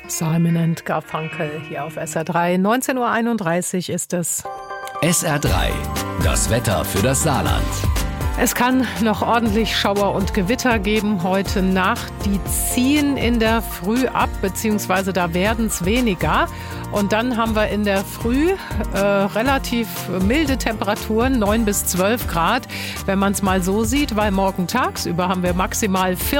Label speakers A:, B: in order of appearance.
A: Simon and Garfunkel hier auf SR3. 19:31 Uhr ist es.
B: SR3, das Wetter für das Saarland.
A: Es kann noch ordentlich Schauer und Gewitter geben heute Nacht. Die ziehen in der Früh ab, beziehungsweise da werden es weniger. Und dann haben wir in der Früh relativ milde Temperaturen, 9 bis 12 Grad, wenn man es mal so sieht, weil morgen tagsüber haben wir maximal 14